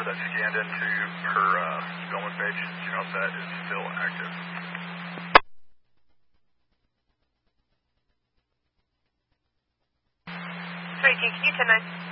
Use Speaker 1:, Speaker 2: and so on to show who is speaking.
Speaker 1: number that scanned into her Spillman page. Do you know if that is still active?
Speaker 2: 3G, can you 10-9?